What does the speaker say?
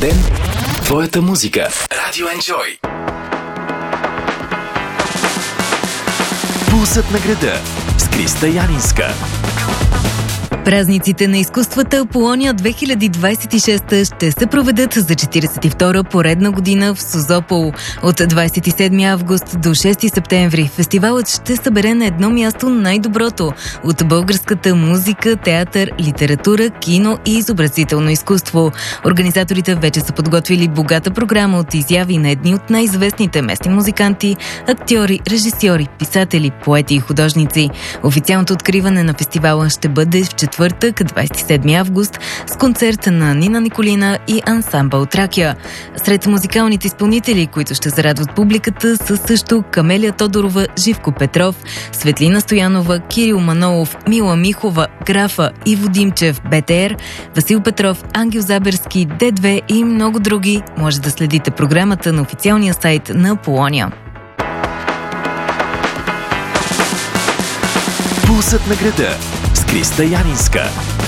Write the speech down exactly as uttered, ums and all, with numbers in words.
ден, твоята музика. Радио Enjoy. Пулсът на града с Криста Янинска. Празниците на изкуствата Аполония две хиляди двадесет и шеста ще се проведат за четиридесет и втора поредна година в Созопол. От двадесет и седми август до шести септември фестивалът ще събере на едно място най-доброто от българската музика, театър, литература, кино и изобразително изкуство. Организаторите вече са подготвили богата програма от изяви на едни от най-известните местни музиканти, актьори, режисьори, писатели, поети и художници. Официалното откриване на фестивала ще бъде в четвъртък, двадесет и седми август, с концерт на Нина Николина и ансамбъл Тракия. Сред музикалните изпълнители, които ще зарадват публиката, са също Камелия Тодорова, Живко Петров, Светлина Стоянова, Кирил Манолов, Мила Михова, Графа, Иво Димчев, БТР, Васил Петров, Ангел Заберски, Д две и много други. Може да следите програмата на официалния сайт на Аполония. Пулсът на града с Криста Янинска.